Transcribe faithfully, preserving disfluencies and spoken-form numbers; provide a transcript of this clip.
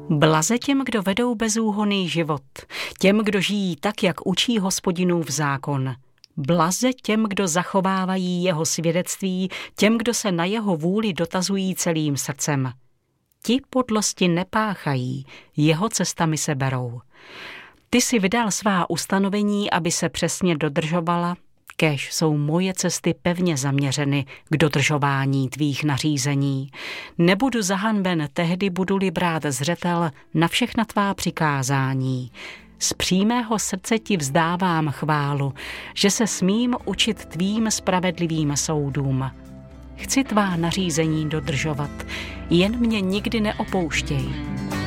Blaze těm, kdo vedou bezúhonný život, těm, kdo žijí tak, jak učí Hospodinův zákon. Blaze těm, kdo zachovávají jeho svědectví, těm, kdo se na jeho vůli dotazují celým srdcem. Ti podlosti nepáchají, jeho cestami se berou. Ty si vydal svá ustanovení, aby se přesně dodržovala, kéž jsou moje cesty pevně zaměřeny k dodržování tvých nařízení. Nebudu zahanben tehdy, budu-li brát zřetel na všechna tvá přikázání. Z přímého srdce ti vzdávám chválu, že se smím učit tvým spravedlivým soudům. Chci tvá nařízení dodržovat, jen mě nikdy neopouštěj.